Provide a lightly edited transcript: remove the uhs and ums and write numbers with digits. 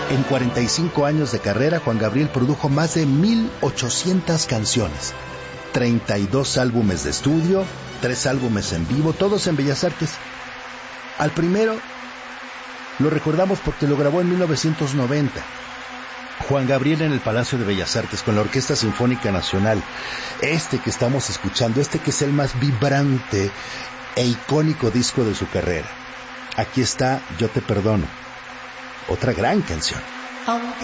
En 45 años de carrera, Juan Gabriel produjo más de 1,800 canciones, 32 álbumes de estudio, 3 álbumes en vivo, todos en Bellas Artes. Al primero lo recordamos porque lo grabó en 1990. Juan Gabriel en el Palacio de Bellas Artes con la Orquesta Sinfónica Nacional. Este que estamos escuchando, que es el más vibrante e icónico disco de su carrera. Aquí está Yo te perdono, otra gran canción.